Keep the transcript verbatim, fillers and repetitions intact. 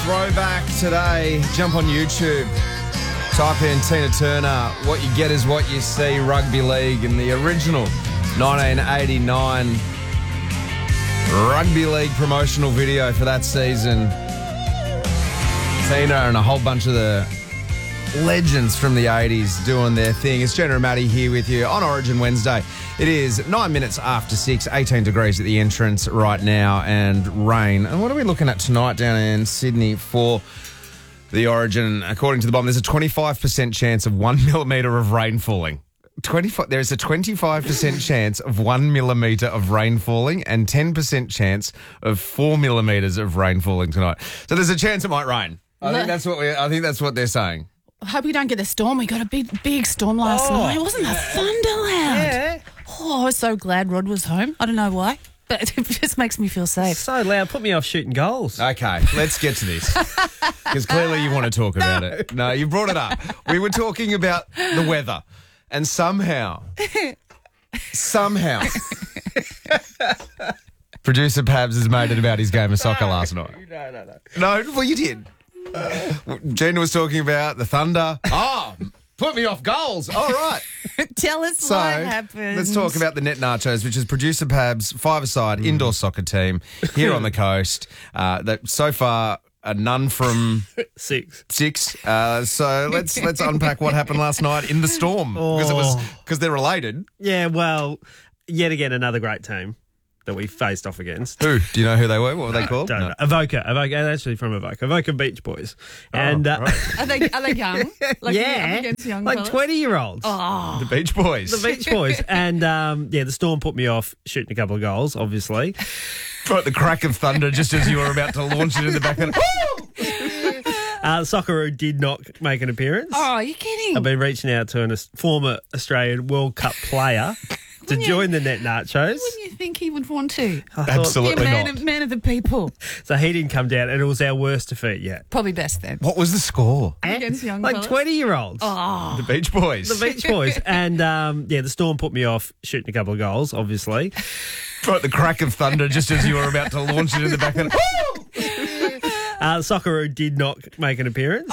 throwback today. Jump on YouTube. Type in Tina Turner. What you get is what you see. Rugby League in the original nineteen eighty-nine Rugby League promotional video for that season. Tina and a whole bunch of the legends from the eighties doing their thing. It's Jenna and Maddie here with you on Origin Wednesday. It is nine minutes after six, eighteen degrees at the entrance right now and rain. And what are we looking at tonight down in Sydney for the Origin? According to the bomb, there's a twenty-five percent chance of one millimetre of rain falling. twenty-five There's a twenty-five percent chance of one millimetre of rain falling and ten percent chance of four millimetres of rain falling tonight. So there's a chance it might rain. I think that's what we. I think that's what they're saying. I hope we don't get a storm. We got a big, big storm last Oh, night. Wasn't the thunder loud? Yeah. Oh, I was so glad Rod was home. I don't know why, but it just makes me feel safe. So loud. Put me off shooting goals. Okay, let's get to this. Because clearly you want to talk about No. it. No, you brought it up. We were talking about the weather. And somehow, somehow, producer Pabs has made it about his game of soccer last night. No, no, no. No, well, you did. Gina was talking about the Thunder. Oh, put me off goals. All right. Tell us So what happened. let's talk about the Net Nachos, which is producer Pab's five-a-side Mm. indoor soccer team here on the coast. Uh, that so far, uh, none from Six. six. Uh, so let's let's unpack what happened last night in the storm because it was Oh. because they're related. Yeah, well, yet again, another great team that we faced off against. Who? Do you know who they were? What were they called? Don't No. know. Avoca. Avoca, actually from Avoca. Avoca Beach Boys. And uh, Are they, are they young? Like yeah, up against young like fellas? twenty-year-olds. Oh, The Beach Boys. The Beach Boys. And um, yeah, the storm put me off shooting a couple of goals, obviously. Brought the crack of thunder just as you were about to launch it in the back of Uh, Socceroo did not make an appearance. oh, you're kidding. I've been reaching out to a Aus- former Australian World Cup player to you- join the Net Nachos. Wouldn't you think he would want to? I thought- Absolutely You're man not. of, man of the people. So he didn't come down, and it was our worst defeat yet. Probably best then. What was the score? Against young Like fellas? twenty-year-olds. Oh, The Beach Boys. The Beach Boys. And um, yeah, the storm put me off shooting a couple of goals, obviously. Brought the crack of thunder just as you were about to launch it in the back of Uh, Socceroo did not make an appearance.